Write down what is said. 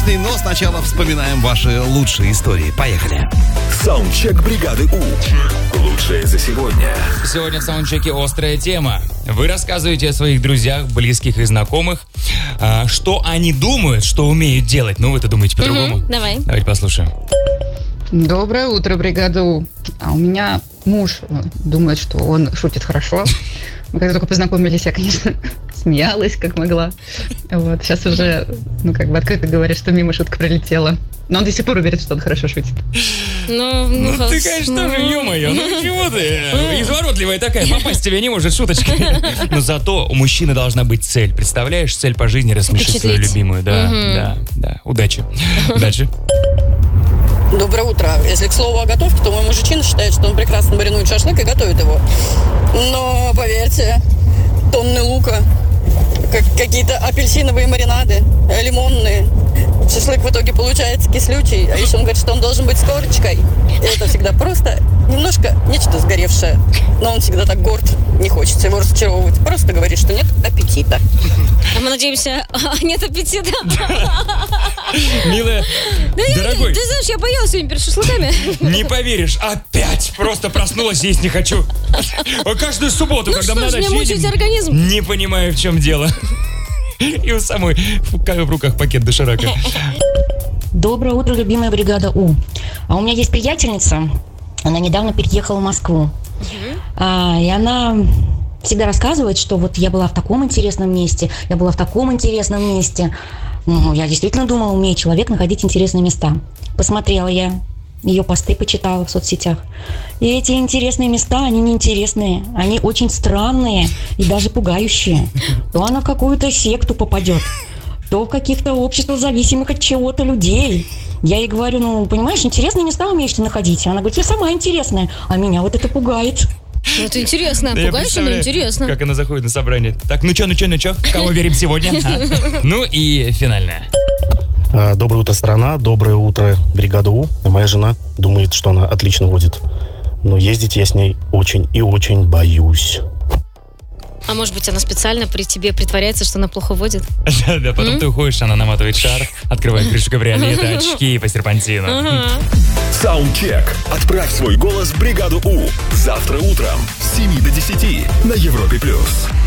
отличный, но сначала вспоминаем ваши лучшие истории. Поехали. Саундчек бригады У. Лучшее за сегодня. Сегодня в саундчеке острая тема. Вы рассказываете о своих друзьях, близких и знакомых, что они думают, что умеют делать. Ну, вы-то думаете по-другому. Давай. Давайте послушаем. Доброе утро, бригада У. А у меня муж думает, что он шутит хорошо. Мы когда только познакомились, я, конечно, смеялась, как могла. Вот, сейчас уже, открыто говорит, что мимо шутка пролетела. Но он до сих пор уверен, что он хорошо шутит. Ну ты, конечно, тоже, ё-моё, ну чего ты? Изворотливая такая, попасть тебе не может шуточкой. Но зато у мужчины должна быть цель. Представляешь, цель по жизни рассмешить свою любимую. Да. Удачи. Удачи. Доброе утро. Если к слову о готовке, то мой мужичина считает, что он прекрасно маринует шашлык и готовит его. Но, поверьте, тонны лука, какие-то апельсиновые маринады, лимонные. Шашлык в итоге получается кислючий. А еще он говорит, что он должен быть с корочкой. И это всегда просто немножко нечто сгоревшее. Но он всегда так горд. Не хочется его разочаровывать. Просто говорит, что нет аппетита. А мы надеемся, нет аппетита. Милая, дорогой. Ты знаешь, я боялась сегодня перед шашлыками. Не поверишь, опять просто проснулась, есть не хочу. Каждую субботу, когда мы на даче едем, организм? не понимаю, в чем дело. И у самой в руках пакет доширака. Доброе утро, любимая бригада У. А у меня есть приятельница, она недавно переехала в Москву. И она всегда рассказывает, что вот я была в таком интересном месте, я была в таком интересном месте. Я действительно думала, умеет человек находить интересные места. Посмотрела я ее посты, почитала в соцсетях. И эти интересные места, они неинтересные, они очень странные и даже пугающие. То она в какую-то секту попадет, то в каких-то общества зависимых от чего-то людей. Я ей говорю, понимаешь, интересные места умеешь ты находить. Она говорит, я сама интересная, а меня вот это пугает. Это интересно, пугающе, но интересно. Как она заходит на собрание. Так, ну чё, кого верим сегодня? Ну и финальная. Доброе утро, страна, доброе утро, бригада У. Моя жена думает, что она отлично водит. Но ездить я с ней очень и очень боюсь. А может быть, она специально при тебе притворяется, что она плохо водит? Да, потом ты уходишь, она наматывает шар, открывает крышку кабриолета, очки по серпантину. Саундчек. Отправь свой голос в бригаду У. Завтра утром с 7 до 10 на Европе+.